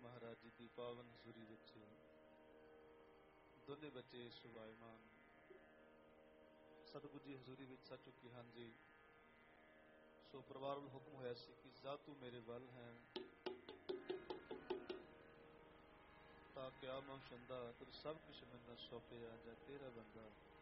महाराज जी की पावन हजूरी विच दोने बच्चे सुभाईमान सतगुरु जी हजूरी विच सच चुके हैं जी। सो परिवार वाल हुक्म होया सी कि जा तू मेरे वल है ता क्या मैं छंदा तुर सब कुछ मैनू सौंपिया जा तेरा बंदा